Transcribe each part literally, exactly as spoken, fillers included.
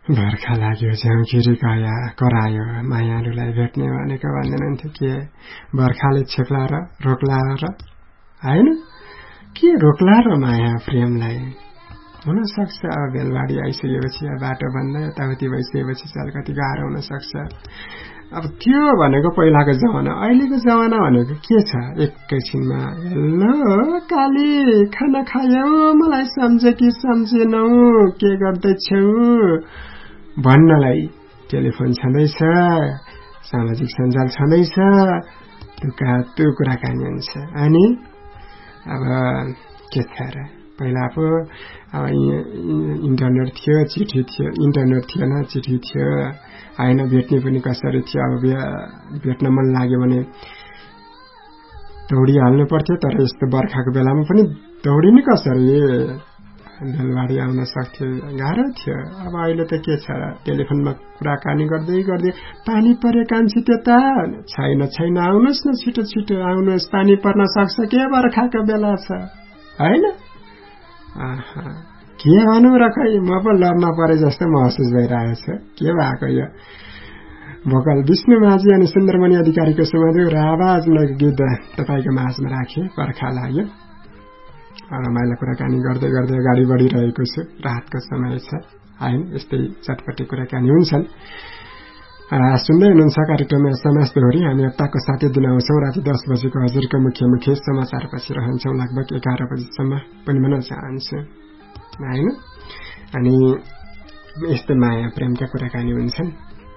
बर्खा लाग्यो झ्याउखिरी गया करायो मायालुलाई भेट्ने भनेको भन्दैनन्थ्यो के बर्खाले छेक्ला र रोक्ला र हैन के रोक्ला र माया प्रेमलाई हुन सक्छ। अब बेलबाडी आइसकेपछि बाटो भन्दा यताउति भइसकेपछि चाहिँ अलिकति गाह्रो हुन सक्छ। अब त्यो भनेको पहिलाको जमाना, अहिलेको जमाना भनेको के छ एकैछिनमा हेलो काली खाना खायौ मलाई सम्झे कि सम्झेनौ के गर्दैछौ भन्नलाई टेलिफोन छँदैछ, सामाजिक सञ्जाल छँदैछ, तुका त्यो कुराकानी हुन्छ। अनि अब के छ र पहिला पो अब इन्टरनेट थियो, चिठी थियो, इन्टरनेट थिएन, चिठी थियो हैन, भेट्ने पनि कसरी थियो। अब भेट्न मन लाग्यो भने दौडी हाल्नु पर्थ्यो, तर यस्तो बर्खाको बेलामा पनि दौडिने कसरी बेलबाडी आउन सक्थ्यो, गाह्रो थियो। अब अहिले त के छ टेलिफोनमा कुराकानी गर्दै गर्दै पानी परे कान्छी त्यता छैन छैन आउनुहोस् न छिटो छिटो आउनुहोस् पानी पर्न सक्छ के बर्खाको बेला छ हैन। के भनौँ र खै म पो लड्न परे जस्तो महसुस भइरहेको छ। के भएको यो भोकल विष्णु माझी अनि सुन्दरमणि अधिकारीको सुमधुर आवाजलाई गीत तपाईँको माझमा राखे। बर्खा लाग्यो रमाइलो कुराकानी गर्दै गर्दै अगाडि बढिरहेको छु। रातको समय छ हैन, यस्तै चटपटी कुराकानी हुन्छन्। सुन्दै हुनुहुन्छ कार्यक्रम समाज दोहोरी। हामी हप्ताको सातै दिन आउँछौँ। राति दस बजेको हजुरको मुख्य मुख्य समाचारपछि रहन्छौँ लगभग एघार बजीसम्म पनि भन्न चाहन्छु हैन। अनि यस्तो माया प्रेमका कुराकानी हुन्छन्।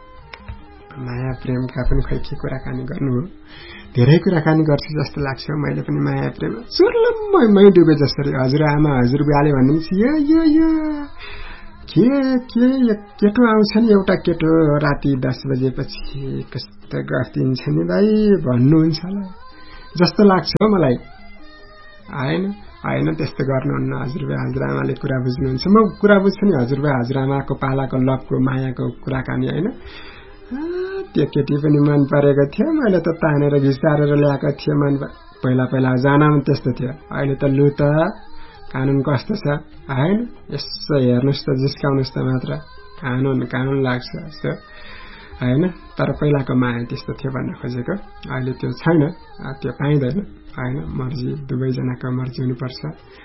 माया प्रेमका पनि खै के कुराकानी गर्नु हो, धेरै कुराकानी गर्छु जस्तो लाग्छ। मैले पनि माया प्रेम चुर्लम्मै डुबे जसरी हजुरआमा हजुरबुवाले भन्नुहुन्छ यो यो यो के के केटो आउँछ नि एउटा केटो राति दस बजेपछि कस्तो गर्दिन्छ नि भाइ भन्नुहुन्छ होला जस्तो लाग्छ मलाई हैन। हैन त्यस्तो गर्नुहुन्न हजुरबुवा हजुरआमाले कुरा बुझ्नुहुन्छ। म कुरा बुझ्छु नि हजुरबुवा हजुरआमाको पालाको लभको मायाको कुराकानी हैन। त्यो केटी पनि मन परेको थियो, मैले त तानेर घिसारेर ल्याएको थिएँ मन पहिला पहिला जानमा त्यस्तो थियो। अहिले त लु त कानुन कस्तो छ हैन, यसो हेर्नुहोस् त जिस्काउनुहोस् त मात्र कानुन कानुन लाग्छ जस्तो हैन। तर पहिलाको माया त्यस्तो थियो भन्न खोजेको। अहिले त्यो छैन, त्यो पाइँदैन हैन। मर्जी दुवैजनाको मर्जी हुनुपर्छ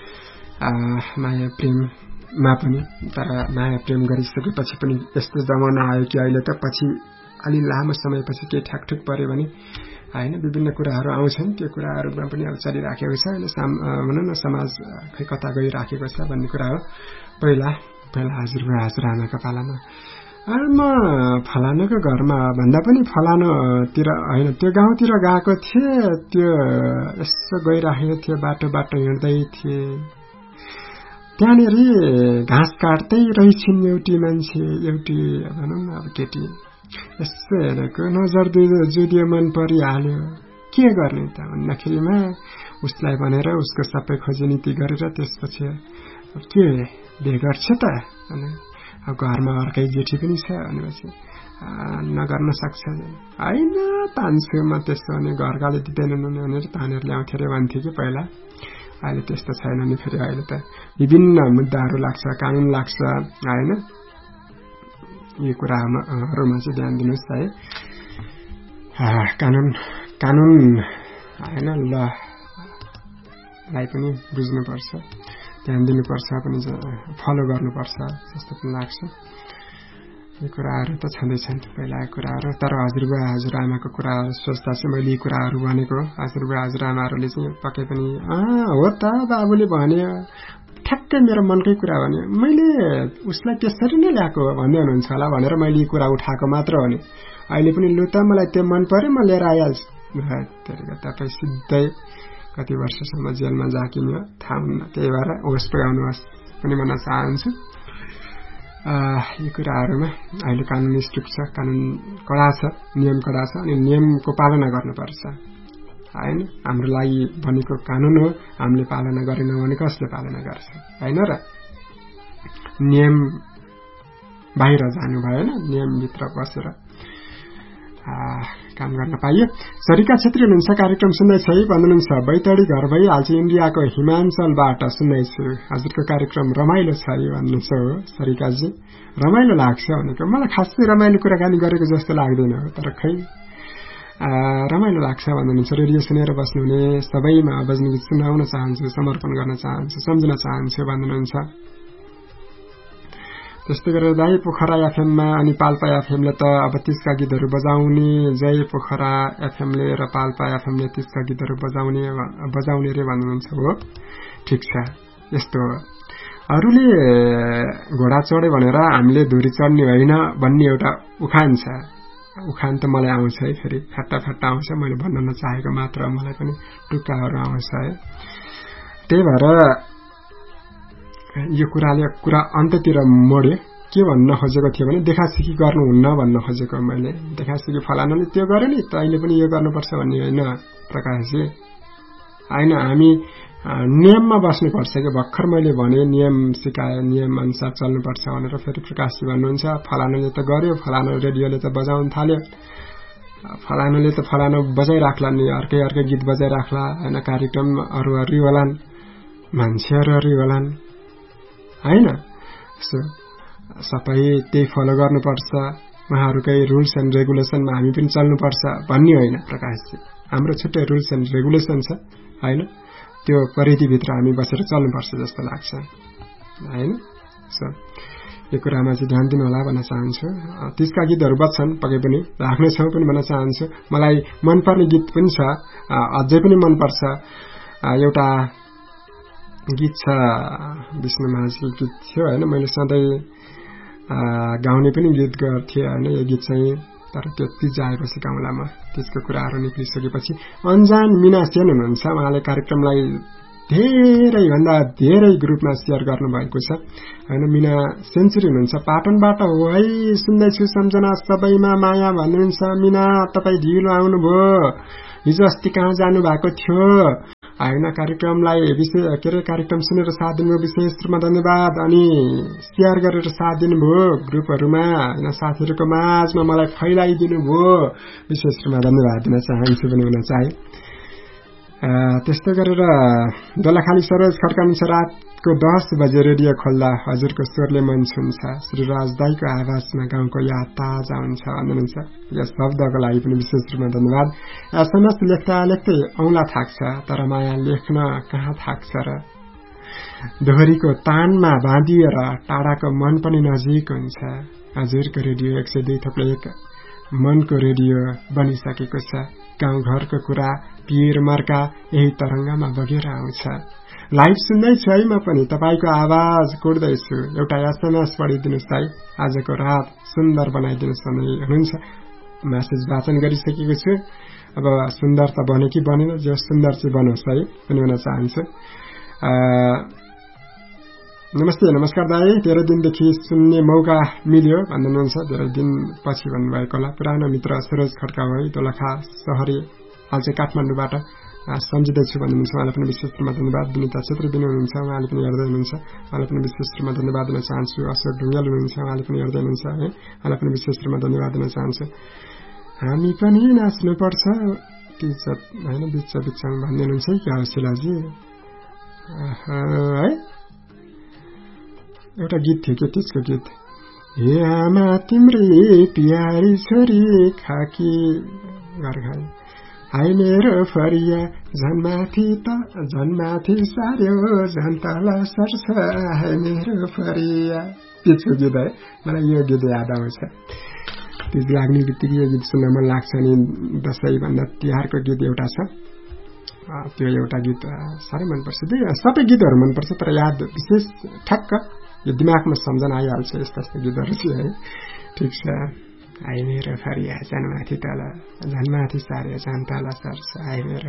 माया प्रेममा पनि। तर माया प्रेम गरिसकेपछि पनि यस्तो जमाना आयो कि अहिले त पछि अलि लामो समयपछि केही ठ्याकठुक पर्यो भने हैन विभिन्न कुराहरू आउँछन्। त्यो कुराहरूमा पनि अब चलिराखेको छ अहिले भनौँ न समाज खै कता गइराखेको छ भन्ने कुरा हो। पहिला पहिला हजुरबुवा हजुरआमाको पालामा म फलानुको घरमा भन्दा पनि फलानुतिर होइन त्यो गाउँतिर गएको थिएँ, त्यो यसो गइराखेको थियो, बाटो बाटो हिँड्दै थिए, त्यहाँनिर घाँस काट्दै रहेछन् एउटी मान्छे, एउटी भनौँ न अब केटी। यसो हेरेको नजर जुदियो मन परिहाल्यो, के गर्ने त भन्दाखेरिमा उसलाई भनेर उसको सबै खोजनीति गरेर त्यसपछि के बे गर्छ त अनि अब घरमा अर्कै जेठी पनि छ भनेपछि नगर्न सक्छ होइन। तान्छु म त्यसो भने घरकाले दिँदैनन् भनेर तानेर ल्याउँथ्यो अरे भन्थ्यो कि पहिला। अहिले त्यस्तो छैन नि फेरि। अहिले त विभिन्न मुद्दाहरू लाग्छ, कानुन लाग्छ होइन। यो कुराहरूमा चाहिँ ध्यान दिनुहोस् है। कानुन कानुन होइन ललाई पनि बुझ्नुपर्छ, ध्यान दिनुपर्छ पनि, फलो गर्नुपर्छ जस्तो पनि लाग्छ। यो कुराहरू त छँदैछन् पहिलाको कुराहरू। तर हजुरबुवा हजुरआमाको कुराहरू सोच्दा चाहिँ मैले यी कुराहरू भनेको हजुरबुवा हजुरआमाहरूले चाहिँ पक्कै पनि अँ हो त बाबुले भन्यो ठ्याक्कै मेरो मनकै कुरा भन्यो, मैले उसलाई त्यसरी नै ल्याएको भन्दै हुनुहुन्छ होला भनेर मैले यी कुरा उठाएको मात्र हो नि। अहिले पनि लु त मलाई त्यो मन पर्यो म लिएर आइहाल्छु। तपाईँ सिधै कति वर्षसम्म जेलमा जाकिन्यो थाहा हुन्न। त्यही भएर होस् पुर्याउनुहोस् पनि भन्न चाहन्छु। यी कुराहरूमा अहिले कानुन स्ट्रिक्ट छ, कानुन कडा छ, नियम कडा छ अनि नियमको पालना गर्नुपर्छ हैन। हाम्रो लागि भनेको कानुन हो, हामीले पालना गरेनौँ भने कसले पालना गर्छ हैन र। नियम बाहिर जानु भएन, नियमभित्र बसेर काम गर्न पाइयो। सरिका छेत्री हुनुहुन्छ, कार्यक्रम सुन्दैछ है भन्नुहुन्छ। बैतडी घर भइहाल्छ इन्डियाको हिमाञ्चलबाट सुन्दैछु, हजुरको कार्यक्रम रमाइलो छ है भन्नुहुन्छ। हो सरिकाजी, रमाइलो लाग्छ भनेको मलाई खासै रमाइलो कुराकानी गरेको जस्तो लाग्दैन हो, तर खै रमाइलो लाग्छ भन्नुहुन्छ। रेडियो सुनेर बस्नुहुने सबैमा बज्ने गीत सुनाउन चाहन्छु, समर्पण गर्न चाहन्छु, सम्झन चाहन्छु भन्नुहुन्छ। त्यस्तै गरेर दाई पोखरा एफएममा अनि पाल्पा एफएमले त अब तीसका गीतहरू बजाउने, जय पोखरा एफएमले र पाल्पा एफएमले तीसका गीतहरू बजाउने बजाउने रे भन्नुहुन्छ। हो ठिक छ, यस्तो हो। अरूले घोडा चढ्यो भनेर हामीले धुरी चढ्ने होइन भन्ने एउटा उखान छ। उखान त मलाई आउँछ है, फेरि फाटा फाटा आउँछ, मैले भन्न नचाहेको मात्र मलाई पनि टुक्काहरू आउँछ है। त्यही भएर यो कुराले कुरा अन्ततिर मोड्यो। के भन्न खोजेको थियो भने देखासिकी गर्नुहुन्न भन्न खोजेको मैले। देखासिकी फलानाले त्यो गर्यो नि त अहिले पनि यो गर्नुपर्छ भन्ने होइन प्रकाशजी, होइन। हामी नियममा बस्नुपर्छ कि भर्खर मैले भने नियम सिकाए, नियम अनुसार चल्नुपर्छ भनेर फेरि प्रकाशजी भन्नुहुन्छ फलानाले त गर्यो, फलाना रेडियोले त बजाउन थाल्यो, फलानाले त फलाना बजाइराख्ला नि, अर्कै अर्कै गीत बजाइराख्ला होइन, कार्यक्रम अरू अरू होलान्, मान्छेहरू अरू होलान् होइन। सबै त्यही फलो गर्नुपर्छ, उहाँहरूकै रुल्स एन्ड रेगुलेसनमा हामी पनि चल्नुपर्छ भन्ने होइन प्रकाशजी। हाम्रो छुट्टै रुल्स एन्ड रेगुलेसन छ होइन, त्यो परिधिभित्र हामी बसेर चल्नुपर्छ जस्तो लाग्छ होइन। सो यो कुरामा चाहिँ ध्यान दिनु होला भन्न चाहन्छु। तीसका गीतहरू बज्छन्, पक्कै पनि राख्नेछौँ पनि भन्न चाहन्छु। मलाई मनपर्ने गीत पनि छ, अझै पनि मनपर्छ। एउटा गीत छ विष्णु माझीको गीत थियो होइन, मैले सधैँ गाउने पनि गीत गर्थेँ होइन। यो गीत चाहिँ तर त्यो तीज आएपछि गाउँला म, तीजको कुराहरू निक्लिसकेपछि। अन्जान मिना सेन हुनुहुन्छ, उहाँले कार्यक्रमलाई धेरैभन्दा धेरै ग्रुपमा सेयर गर्नुभएको छ होइन। मिना सेन्चुरी हुनुहुन्छ, पाटनबाट हो है, सुन्दैछु सम्झना सबैमा माया भन्नुहुन्छ। मिना तपाईँ ढिलो आउनुभयो, हिजो अस्ति कहाँ जानु भएको थियो होइन। कार्यक्रमलाई विशेष के अरे कार्यक्रम सुनेर साथ दिनुभयो, विशेष रूपमा धन्यवाद। अनि सेयर गरेर साथ दिनुभयो ग्रुपहरूमा होइन, साथीहरूको माझमा मलाई फैलाइदिनु भयो, विशेष रूपमा धन्यवाद दिन चाहन्छु पनि हुन चाहे। त्यस्तै गरेर दोलाखाली सरोज खड्काउनु छ, रातको दस बजे रेडियो खोल्दा हजुरको स्वरले मन छुन्छ, श्रीराज दाईको आवाजमा गाउँको याद ताजा हुन्छ भन्नुहुन्छ। यस शब्दको लागि पनि विशेष रूपमा धन्यवाद। एसएमएस लेख्दा लेख्दै औँला थाक्छ, तर माया लेख्न कहाँ थाक्छ र। दोहोरीको तानमा बाँधिएर टाढाको मन पनि नजिक हुन्छ। हजुरको रेडियो एक सय दुई थप्लो एक मनको रेडियो बनिसकेको छ। गाउँघरको कुरा पीर मर्का यही तरंगमा बगेर आउँछ। लाइभ सुन्दैछु है म पनि, तपाईको आवाज कोड्दैछु। एउटा एसएमएस पढिदिनुहोस् है, आजको रात सुन्दर बनाइदिनुहोस् हुनुहुन्छ। मेसेज वाचन गरिसकेको छु। अब सुन्दर त बने कि बनेन, जो सुन्दर चाहिँ बनोस् है पनि भन्न चाहन्छु। नमस्ते नमस्कार दाई, धेरै दिनदेखि सुन्ने मौका मिल्यो भन्नुहुन्छ। धेरै दिन पछि भन्नुभएको होला। पुरानो मित्र सरोज खड्का भई दोलखा सहरी हाल चाहिँ काठमाडौँबाट सम्झिँदैछु भन्नुहुन्छ। उहाँलाई पनि विशेष रूपमा धन्यवाद। विनिता क्षेत्र दिनु हुनुहुन्छ, उहाँले पनि हेर्दै हुनुहुन्छ, उहाँलाई पनि विशेष रूपमा धन्यवाद दिन चाहन्छु। अशोक ढुङ्गाल हुनुहुन्छ, उहाँले पनि हेर्दै हुनुहुन्छ है, उहाँलाई पनि विशेष रूपमा धन्यवाद दिन चाहन्छु। हामी पनि नाच्नुपर्छ तिज होइन, बिच बिचमा भन्ने हुनुहुन्छ है क्या शिलाजी है। एउटा गीत थियो कि त्यसको गीत, हे आमा तिम्रै प्यारी छोरी खाकी घर खाइ हाई मेरो फरिया झन्माथि त झन्माथि सार्यो झन् तल सर्छ हाई मेरो फरिया। त्यसको गीत है, मलाई यो गीत याद आउँछ। तिज लाग्ने बित्तिकै यो गीत सुन्न मन लाग्छ। अनि दसैँभन्दा तिहारको गीत एउटा छ, त्यो एउटा गीत साह्रै मनपर्छ। सबै गीतहरू मनपर्छ, तर याद विशेष ठ्याक्क यो दिमागमा सम्झना आइहाल्छ यस्ता यस्ता गीतहरू चाहिँ है। ठिक छ, आइ मेरो फरिया झन्माथि तल झन्माथि सार्यो झन् तल सर्छ आइ मेरो।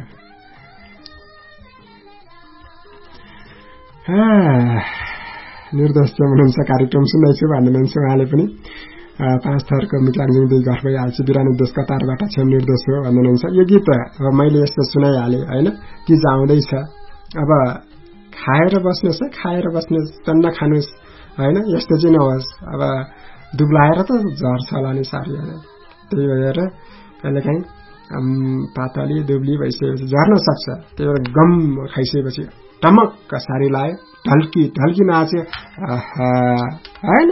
निर्देश हुनुहुन्छ, कार्यक्रम सुन्दैछु भन्नुहुन्छ उहाँले पनि। पाँच थरको मिक्लाङजिङ दुई घर भइहाल्छ, बिरानो देश कतारबाट छ निर्देश हो भन्नुहुन्छ। यो गीत अब मैले यस्तो सुनाइहालेँ होइन, तिज आउँदैछ, अब खाएर बस्नुहोस् है, खाएर बस्नुहोस्, टन्न खानुहोस् होइन, यस्तो चाहिँ नहोस्। अब दुब्लाएर त झर्छ होला नि सारी होइन। त्यही भएर कहिलेकाहीँ पातली दुब्ली भइसकेपछि झर्न सक्छ। त्यही भएर गम खाइसकेपछि टमक्क सारी लायो, ढल्की ढल्की नाच्यो होइन।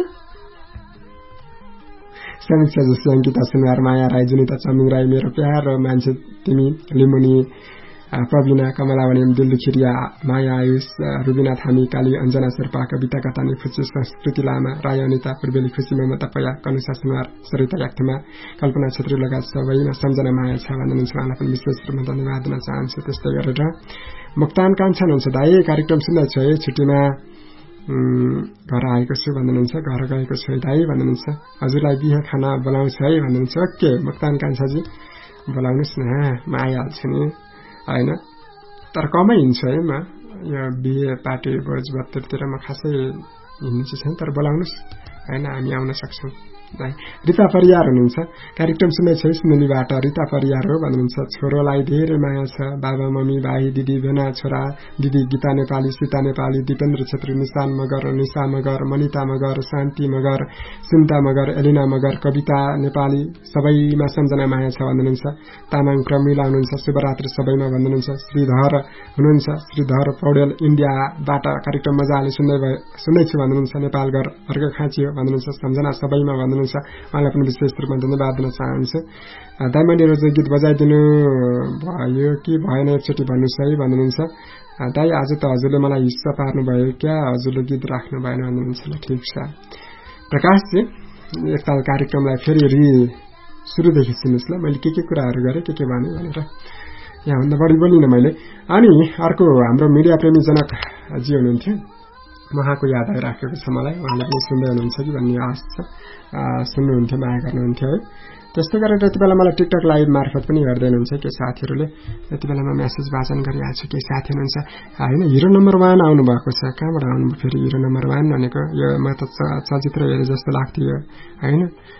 समीक्षा जस्तो अङ्किता सुनवार, माया राई, जुनिता चमिङ राई, मेरो प्यारो मान्छे तिमी, लिमुनी प्रवीणा, कमलावणी, दिल्ली खिरिया, माया आयुष, रुबिना थामी, काली, अञ्जना शेर्पा, कविता कतानी, फुच्चु, संस्कृति लामा, राई अनिता, पूर्वेली खुसी, ममता पया, कनुषा सुनवार, सरिता याक्थमा, कल्पना छेत्री लगायत सबैमा सम्झना माया छ भन्नुहुन्छ। उहाँलाई पनि विशेष रूपमा धन्यवाद दिन चाहन्छु। त्यस्तै गरेर मुक्तान कान्छा हुनुहुन्छ, दाइ कार्यक्रम सुन्दैछु है, छुट्टीमा घर आएको छु भन्नुहुन्छ, घर गएको छु है दाइ भन्नुहुन्छ। हजुरलाई बिहे खाना बोलाउँछ है भन्नुहुन्छ। ओके मुक्तान कान्छाजी बोलाउनुहोस् न, म आइहाल्छु नि होइन। तर कमै हिँड्छु है म, यो बिहे पार्टी भोज भत्तरतिर म खासै हिँड्नु चाहिँ छैन, तर बोलाउनुहोस् होइन, हामी आउन सक्छौँ। रिता परियार हुनुहुन्छ, कार्यक्रम सुन्दैछु सुनेलीबाट। रिता परियार हो भन्नुहुन्छ, छोरोलाई धेरै माया छ, बाबा मम्मी भाइ दिदी बेना छोरा दिदी गीता नेपाली, सीता नेपाली, दिपेन्द्र छेत्री, निशान मगर, निशा मगर, मनिता मगर, शान्ति मगर, सुन्ता मगर, एलिना मगर, कविता नेपाली, सबैमा सम्झना माया छ भन्नुहुन्छ। तामाङ प्रमिला हुनुहुन्छ, शुभरात्री सबैमा भन्नुहुन्छ। श्रीधर हुनुहुन्छ, श्रीधर पौडेल इन्डियाबाट कार्यक्रम मजाले सुन्दै सुन्दैछु भन्नुहुन्छ। नेपाल घर अर्को खाँची हो भन्नुहुन्छ, सम्झना सबैमा भन्नुहुन्छ। उहाँलाई पनि विशेष रूपमा धन्यवाद दिन चाहन्छु। दाइमणी रोज गीत बजाइदिनु भयो कि भएन एकचोटि भन्नुहोस् है भन्नुहुन्छ। दाइ आज त हजुरले मलाई हिस्सा पार्नुभयो क्या, हजुरले गीत राख्नु भएन भन्नुहुन्छ। ल ठिक छ प्रकाशजी, एकताल कार्यक्रमलाई फेरि रि सुरुदेखि सुन्नुहोस् ल, मैले के के कुराहरू गरेँ, के के भने भनेर यहाँभन्दा बढी बोलिनँ मैले। अनि अर्को हाम्रो मिडिया प्रेमी जनकजी हुनुहुन्थ्यो, उहाँको याद आइराखेको छ मलाई, उहाँले पनि सुन्दै हुनुहुन्छ कि भन्ने आश छ, सुन्नुहुन्थ्यो, माया गर्नुहुन्थ्यो है। त्यस्तै गरेर यति बेला मलाई टिकटक लाइभ मार्फत पनि हेर्दै हुनुहुन्छ के साथीहरूले, यति बेला म मेसेज वाचन गरिहाल्छु। के साथी हुनुहुन्छ होइन, हिरो नम्बर वान आउनुभएको छ, कहाँबाट आउनुभयो फेरि हिरो नम्बर वान भनेको? यो म त चलचित्र हेरे जस्तो लाग्थ्यो होइन।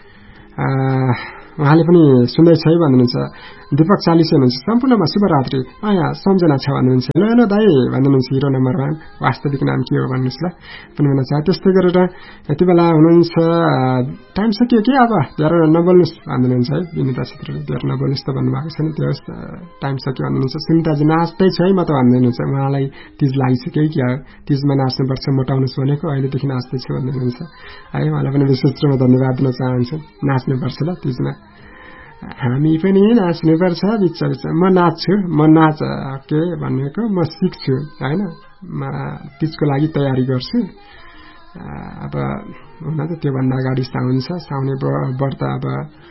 उहाँले पनि सुन्दैछ है भन्नुहुन्छ। दीपक चालिसे हुनुहुन्छ, सम्पूर्णमा शुभरात्रि, यहाँ सम्झना छ भन्नुहुन्छ। ल ल दाइ भन्नुहुन्छ, हिरो नम्बर वान वास्तविक नाम के हो भन्नुहोस् ल पनि भन्न चाहे। त्यस्तै गरेर यति बेला हुनुहुन्छ, टाइम सकियो कि अब धेरै नबोल्नुहोस् भन्नुहुन्छ है, विनिता क्षेत्रले धेरै नबोल्नुहोस् त भन्नुभएको छ नि, त्यो टाइम सक्यो भन्नुहुन्छ। सुनिताजी नाच्दै छ है म त भन्दैनुहुन्छ, उहाँलाई तिज लागिसक्यो क्या, तिजमा नाच्नुपर्छ, मोटाउनुहोस् भनेको, अहिलेदेखि नाच्दैछु भन्दैनुहुन्छ है। उहाँलाई पनि विशेष रूपमा धन्यवाद दिन चाहन्छु। नाच्नुपर्छ ल तिजमा, हामी पनि नाच्नुपर्छ बिच बिच। म नाच्छु, म नाच के भनेको म सिक्छु होइन, म तिजको लागि तयारी गर्छु। अब हुन त त्योभन्दा अगाडि साउन छ, साउने व्रत अब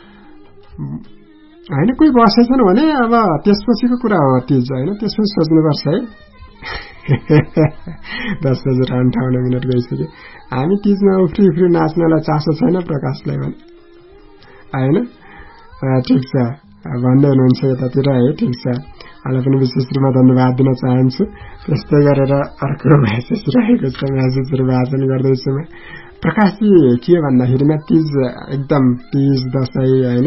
होइन कोही बसेछन् भने अब त्यसपछिको कुरा हो तिज होइन, त्यसपछि सोच्नुपर्छ है। दस बजेर अन्ठाउन्न मिनट गइसक्यो, हामी तिजमा उफ्री उफ्री नाच्नलाई चासो छैन प्रकाशलाई भने होइन। ठिक छ भन्दै हुनुहुन्छ यतातिर है, ठिक छ, उहाँलाई पनि विशेष रूपमा धन्यवाद दिन चाहन्छु। त्यस्तै गरेर अर्को म्यासेज रहेको छ, म्यासेजहरू वाचन गर्दैछु म। प्रकाशजी के भन्दाखेरिमा तिज एकदम तिज दसैँ होइन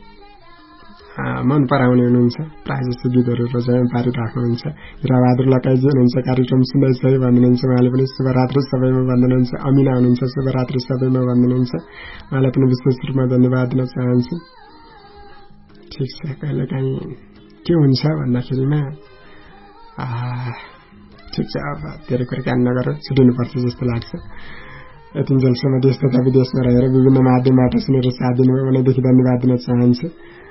मन पराउने हुनुहुन्छ, प्रायः जस्तो गीतहरू रोजाइमा पारिराख्नुहुन्छ। हिराबहादुर लकाइजी हुनुहुन्छ, कार्यक्रम सुन्दैछ है भन्नुहुन्छ, उहाँले पनि शुभरात्रि सबैमा भन्नुहुन्छ। अमिना हुनुहुन्छ, शुभरात्रि सबैमा भन्नुहुन्छ, उहाँलाई पनि विशेष रूपमा धन्यवाद दिन चाहन्छु। ठिक छ, कहिले काहीँ के हुन्छ भन्दाखेरिमा ठिक छ, अब धेरै कुरा काम नगर छुटिनुपर्छ जस्तो लाग्छ। यतिन्जेलसम्म देश तथा विदेशमा रहेर विभिन्न माध्यमबाट सुनेर साथ दिनुभयो भनेदेखि धन्यवाद दिन चाहन्छु।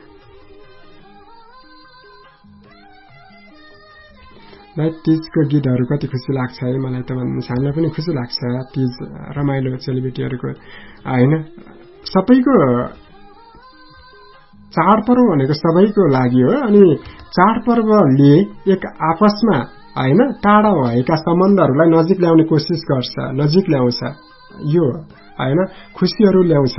तिजको गीतहरू कति खुसी लाग्छ है मलाई त भन्नुहुन्छ, हामीलाई पनि खुसी लाग्छ तिज रमाइलो सेलिब्रिटीहरूको होइन। सबैको चाडपर्व भनेको सबैको लागि हो, अनि चाडपर्वले एक आपसमा होइन टाढा भएका सम्बन्धहरूलाई नजिक ल्याउने कोसिस गर्छ, नजिक ल्याउँछ यो होइन, खुसीहरू ल्याउँछ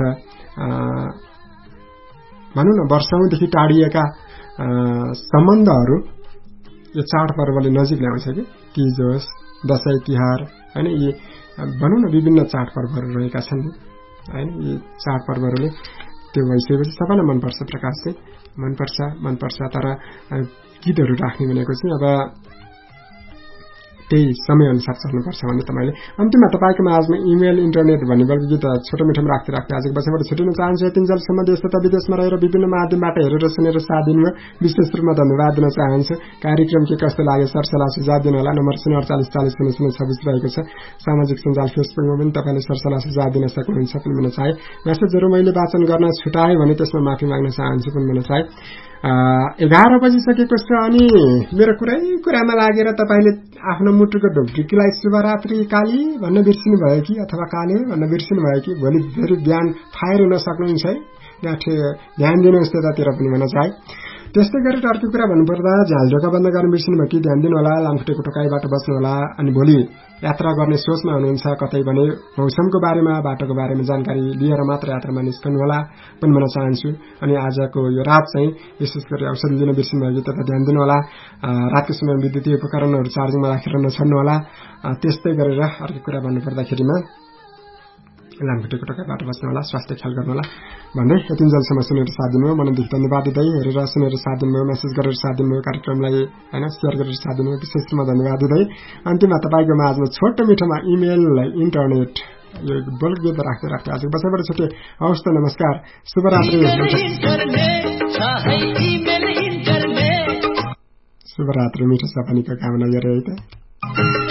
भनौँ न। वर्षौंदेखि टाढिएका सम्बन्धहरू यो चाडपर्वले नजिक ल्याउँछ कि, तिज होस् दसैँ तिहार होइन, यी भनौँ न विभिन्न चाडपर्वहरू रहेका छन् होइन। यी चाडपर्वहरूले त्यो भइसकेपछि सबैलाई मनपर्छ, प्रकाश चाहिँ मनपर्छ मनपर्छ तर गीतहरू राख्ने भनेको चाहिँ अब त्यही समयअनुसार चल्नुपर्छ भन्ने तपाईँले अन्तिममा तपाईँको माझमा इमेल इन्टरनेट भन्ने वर्ग गीत छोटो मिठोमा राख्दै राख्दै आजको बसाइबाट छुटिन चाहन्छु। यतिन्जेलसम्म देश तथा विदेशमा रहेर विभिन्न माध्यमबाट हेरेर सुनेर साथ दिनुभयो विशेष रूपमा धन्यवाद दिन चाहन्छु। कार्यक्रम के कस्तो लाग्यो सरसल्लाह सुझाव दिनुहोला। नम्बर शून्य अडचालिस चालिस शून्य शून्य छब्बिस रहेको छ। सामाजिक सञ्जाल फेसबुकमा पनि तपाईँले सरसल्लाह सुझाव दिन सक्नुहुन्छ। पनि भन्न चाहे मेसेजहरू मैले वाचन गर्न छुटाएँ भने त्यसमा माफी माग्न चाहन्छु। पनि भन्न चाहे एघार बजिसकेको छ अनि मेरो कुरै कुरामा लागेर तपाईँले आफ्नो मुटुको ढोक्रीलाई शुभरात्रि काली भन्न बिर्सिनु भयो कि अथवा काले भन्न बिर्सिनु भयो कि भोलि फेरि बिहान फायर हुन सक्नुहुन्छ है। गाँठे ध्यान दिनुहोस् त्यतातिर पनि भन्न चाहे। त्यस्तै गरेर अर्को कुरा भन्नुपर्दा झालढोका बन्द गर्न बिर्सिनु भयो कि ध्यान दिनु होला। लामखुट्टेको टोकाइबाट बस्नु होला। अनि भोलि यात्रा गर्ने सोचमा हुनुहुन्छ कतै भने मौसमको बारेमा बाटोको बारेमा जानकारी लिएर मात्र यात्रामा निस्कनु होला पनि भन्न चाहन्छु। अनि आजको यो रात चाहिँ विशेष गरी औषधि दिन बिर्सिनु भयो कि त्यता ध्यान दिनु होला। रातको समयमा विद्युतीय उपकरणहरू चार्जिङमा राखेर नछड्नु होला। त्यस्तै गरेर अर्को कुरा भन्नुपर्दाखेरिमा लामखुट्टेको टोकाइबाट बस्नु होला। स्वास्थ्य ख्याल गर्नु होला भन्दै यतिन्जेलसम्म सुनेर साथ दिनुभयो मनदेखि धन्यवाद दिँदै हेरेर सुनेर साथ दिनुभयो मेसेज गरेर साथ दिनुभयो कार्यक्रमलाई होइन सेयर गरेर साथ दिनुभयो विशेष रूपमा धन्यवाद दिँदै अन्तिममा तपाईँको माझमा छोटो मिठोमा इमेल इन्टरनेट यो बोल गीत राख्दै राख्दै आजको बसाइबाट छुटे। हवस् त नमस्कार शुभरात्रि शुभरात्रि मिठो सपनीको कामना गरेर है त।